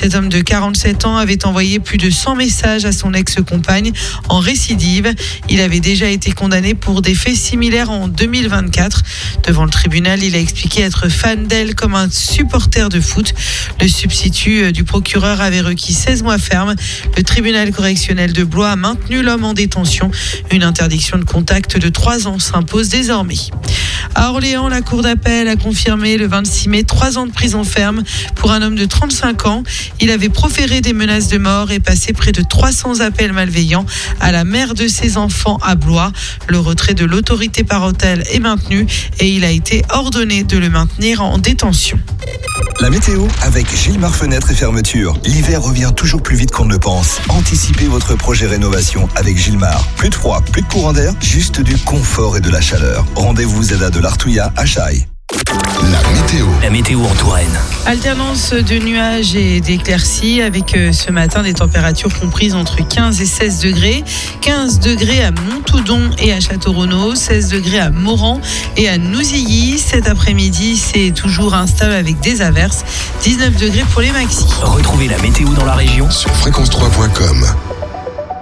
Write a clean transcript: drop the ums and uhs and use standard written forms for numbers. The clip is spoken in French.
Cet homme de 47 ans avait envoyé plus de 100 messages à son ex-compagne en récidive. Il avait déjà été condamné pour des faits similaires en 2024. Devant le tribunal, il a expliqué être fan d'elle comme un supporter de foot. Le substitut du procureur avait requis 16 mois ferme. Le tribunal correctionnel de Blois a maintenu l'homme en détention. Une interdiction de contact de 3 ans s'impose désormais. À Orléans, la cour d'appel a confirmé le 26 mai 3 ans de prison ferme pour un homme de 35 ans. Il avait proféré des menaces de mort et passé près de 300 appels malveillants à la mère de ses enfants à Blois. Le retrait de l'autorité parentale est maintenu et il a été ordonné de le maintenir en détention. La météo avec Gilmar Fenêtres et Fermetures. L'hiver revient toujours plus vite qu'on ne le pense. Anticipez votre projet rénovation avec Gilmar. Plus de froid, plus de courant d'air, juste du confort et de la chaleur. Rendez-vous ZADA de l'Artouillat à Chaille. La météo en Touraine. Alternance de nuages et d'éclaircies avec ce matin des températures comprises entre 15 et 16 degrés. 15 degrés à Montoudon et à Château-Renaud, 16 degrés à Moran et à Nouzilly. Cet après-midi, c'est toujours instable avec des averses. 19 degrés pour les maxis. Retrouvez la météo dans la région sur fréquence3.com.